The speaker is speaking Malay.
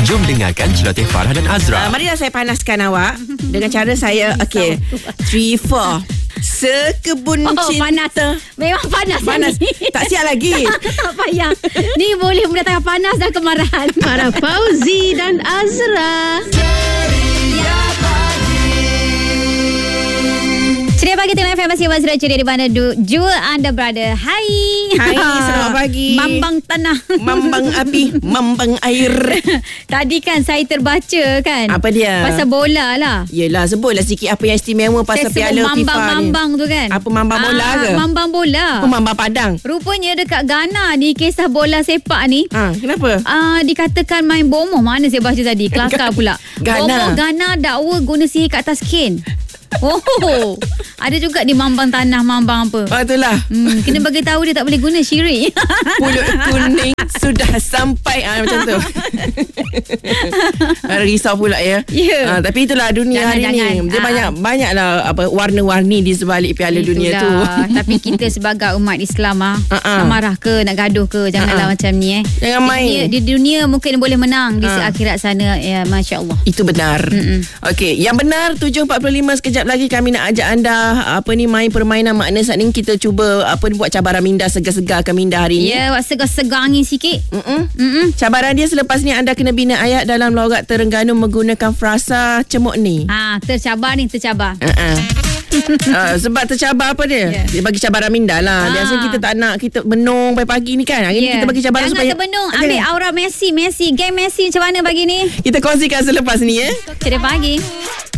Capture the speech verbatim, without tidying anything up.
Jom dengarkan celoteh Farah dan Azra. Uh, marilah saya panaskan awak dengan cara saya. Okay, three, four. Sekebun Oh, cinta. panas. Memang panas. Panas. Ni. Tak siap lagi. Tak payah. Ni boleh mendatangkan panas dan kemarahan. Farah Fauzi dan Azra. Ceria pagi Tengah F M Masih Azra ceria di mana du, Jua anda berada. Hai. Hai, selamat pagi. Mambang tanah. Mambang api, mambang air. Tadi kan saya terbaca kan. Apa dia? Pasal bola lah. Yelah, sebutlah sikit apa yang istimewa pasal Saya piala sebut FIFA ni. mambang-mambang tu kan. Apa mambang bola Ah, ke? Mambang bola. Apa mambang padang? Rupanya dekat Ghana ni kisah bola sepak ni. Ha, kenapa? Ah, dikatakan main bomoh. Mana saya baca tadi? Kelakar pula. Ghana. Bomoh Ghana dakwa guna sihir kat atas ken. Oh, ada juga di mambang tanah, mambang apa. Oh, itulah. Hmm, kena bagi tahu dia tak boleh guna syirik. Pulut kuning sudah sampai. Ah, macam tu. Risau pula ya. Ya. Ah, tapi itulah dunia Jangan, hari jangan. ni. Dia Ah. banyak banyaklah apa warna-warni di sebalik piala Itulah. dunia tu. Tapi kita sebagai umat Islam ah, Ah-ah. nak marah ke, nak gaduh ke, janganlah Ah-ah. macam ni eh. Jangan main. Di dunia, di dunia mungkin boleh menang, di Ah. akhirat sana ya masya-Allah. Itu benar. Mm-mm. Okey, yang benar tujuh empat puluh lima sekejap lagi kami nak ajak anda apa ni main permainan makna saat ni kita cuba apa ni buat cabaran minda segar-segarkan minda hari ni. Ya, buat segar-segar angin sikit. Mm-mm. Mm-mm. Cabaran dia selepas ni anda kena bina ayat dalam logat Terengganu menggunakan frasa cemuk ni. Ha, tercabar ni, tercabar. Uh-uh. uh, sebab tercabar apa dia? Yeah. Dia bagi cabaran minda lah. Ah. Biasanya kita tak nak kita benung pagi-pagi ni kan. Hari ni Ya. kita bagi cabaran Jangan supaya terbendung. Okey. Ambil aura Messi, Messi, game Messi macam mana pagi ni? Kita kongsikan selepas ni eh. Ceria pagi.